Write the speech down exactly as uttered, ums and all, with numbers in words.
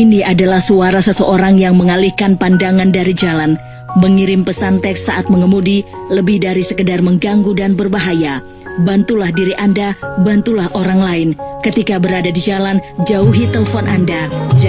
Ini adalah suara seseorang yang mengalihkan pandangan dari jalan. Mengirim pesan teks saat mengemudi lebih dari sekedar mengganggu dan berbahaya. Bantulah diri Anda, bantulah orang lain. Ketika berada di jalan, jauhi telepon Anda.